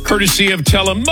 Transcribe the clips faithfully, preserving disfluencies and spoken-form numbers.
courtesy of Telemundo.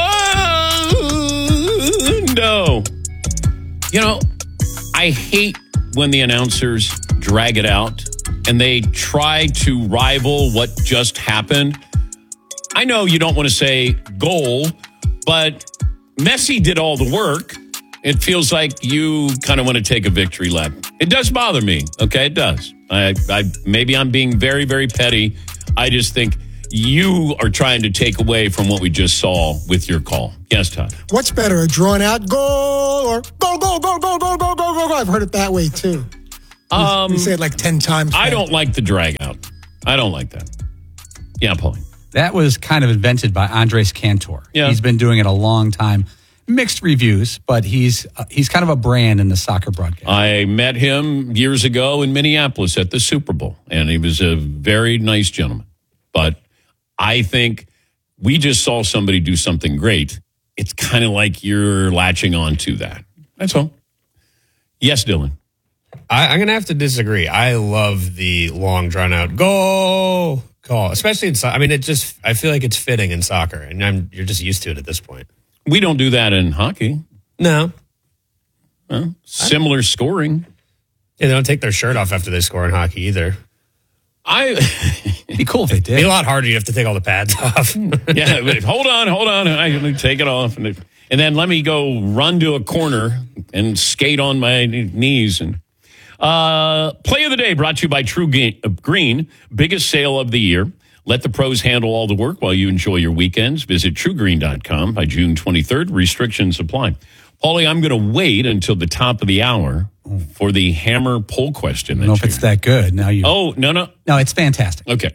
You know, I hate when the announcers drag it out and they try to rival what just happened. I know you don't want to say goal, but Messi did all the work. It feels like you kind of want to take a victory lap. It does bother me. Okay, it does. I, I maybe I'm being very, very petty. I just think you are trying to take away from what we just saw with your call. Yes, Todd. What's better, a drawn-out goal or goal, goal, goal, goal, goal, goal, goal, goal? I've heard it that way, too. Um, you say it like ten times. I don't like the drag out. I don't like that. Yeah, Paulie. That was kind of invented by Andres Cantor. Yeah. He's been doing it a long time. Mixed reviews, but he's uh, he's kind of a brand in the soccer broadcast. I met him years ago in Minneapolis at the Super Bowl, and he was a very nice gentleman. But I think we just saw somebody do something great. It's kind of like you're latching on to that. That's all. Yes, Dylan. I, I'm going to have to disagree. I love the long, drawn-out goal call, especially in soccer. I mean, it just, I feel like it's fitting in soccer, and I'm, you're just used to it at this point. We don't do that in hockey. No. Well, similar scoring. Yeah, they don't take their shirt off after they score in hockey either. I It'd be cool if they did. It'd be a lot harder. You have to take all the pads off. yeah, but hold on, hold on. I let me take it off, and, and then let me go run to a corner and skate on my knees. And uh, play of the day brought to you by True Green, biggest sale of the year. Let the pros handle all the work while you enjoy your weekends. Visit true green dot com by June twenty-third. Restrictions apply. Paulie, I'm going to wait until the top of the hour for the hammer poll question. I don't know if it's that good. Now you. Oh, no, no. No, it's fantastic. Okay.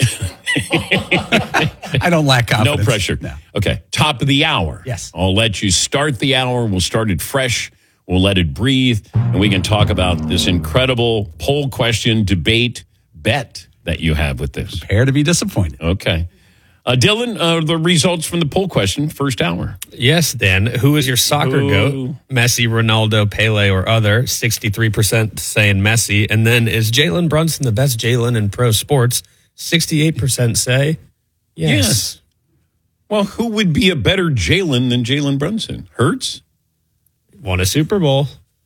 I don't lack confidence. No pressure. No. Okay. Top of the hour. Yes. I'll let you start the hour. We'll start it fresh. We'll let it breathe. And we can talk about this incredible poll question, debate, bet that you have with this. Prepare to be disappointed. Okay. Uh, Dylan, uh, the results from the poll question, first hour. Yes, Dan. Who is your soccer Ooh. goat? Messi, Ronaldo, Pele, or other? sixty-three percent saying Messi. And then is Jalen Brunson the best Jalen in pro sports? sixty-eight percent say yes. Yes. Well, who would be a better Jalen than Jalen Brunson? Hurts? Won a Super Bowl.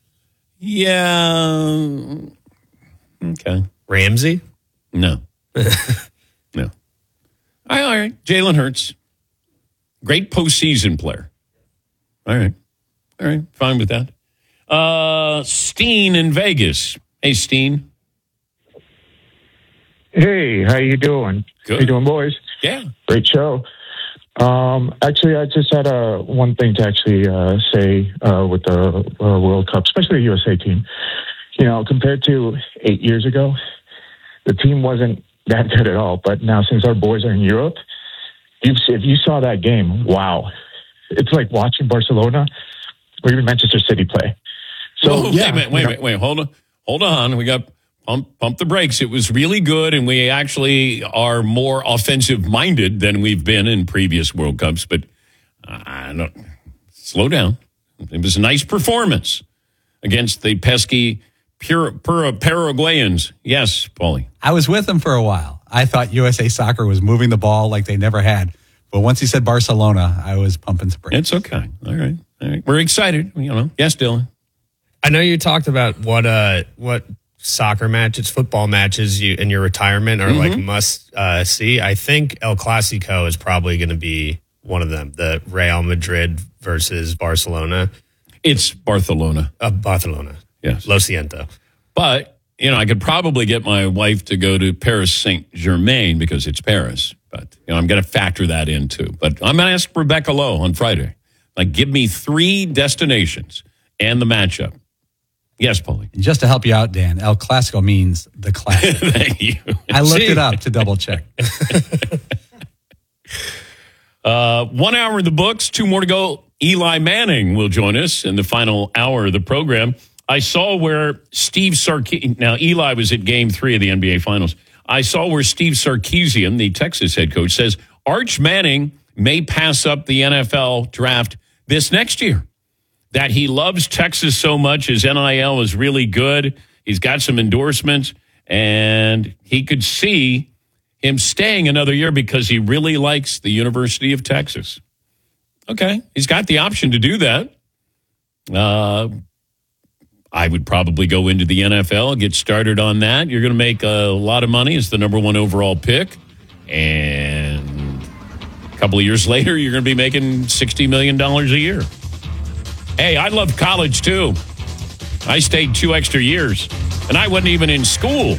Yeah. Okay. Ramsey? No. No. All right, all right. Jalen Hurts. Great postseason player. All right. All right. Fine with that. Uh, Steen in Vegas. Hey, Steen. Hey, how you doing? Good. How you doing, boys? Yeah. Great show. Um, actually, I just had a one thing to actually uh, say uh, with the uh, World Cup, especially the U S A team. You know, compared to eight years ago, the team wasn't that good at all. But now, since our boys are in Europe, you've, if you saw that game, wow. It's like watching Barcelona or even Manchester City play. So, oh, yeah, wait, wait, wait, wait, wait. Hold on. Hold on. We got pump, pump the brakes. It was really good, and we actually are more offensive-minded than we've been in previous World Cups. But uh, no, slow down. It was a nice performance against the pesky Pure, Pura, Paraguayans. Yes, Paulie. I was with him for a while. I thought U S A Soccer was moving the ball like they never had. But once he said Barcelona, I was pumping some brakes. It's okay. All right. All right. We're excited. You know. Yes, Dylan. I know you talked about what uh what soccer matches, football matches you in your retirement are mm-hmm. like must uh, see. I think El Clasico is probably going to be one of them. The Real Madrid versus Barcelona. It's Barcelona. Uh, Barcelona. Yes. Lo siento. But, you know, I could probably get my wife to go to Paris Saint-Germain because it's Paris. But, you know, I'm going to factor that in, too. But I'm going to ask Rebecca Lowe on Friday. Like, give me three destinations and the matchup. Yes, Paulie. And just to help you out, Dan, El Clasico means the classic. Thank you. I looked See? it up to double check. uh, one hour in the books, two more to go. Eli Manning will join us in the final hour of the program. I saw where Steve Sarkisian, now Eli was at game three of the N B A Finals. I saw where Steve Sarkisian, the Texas head coach, says Arch Manning may pass up the N F L draft this next year. That he loves Texas so much, his N I L is really good. He's got some endorsements, and he could see him staying another year because he really likes the University of Texas. Okay. He's got the option to do that. Uh, I would probably go into the N F L, get started on that. You're going to make a lot of money as the number one overall pick. And a couple of years later, you're going to be making sixty million dollars a year. Hey, I love college, too. I stayed two extra years, and I wasn't even in school.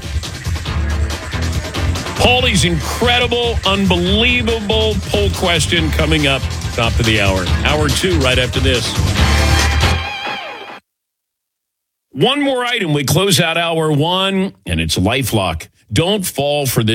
Paulie's incredible, unbelievable poll question coming up top of the hour. Hour two right after this. One more item. We close out hour one, and it's LifeLock. Don't fall for this.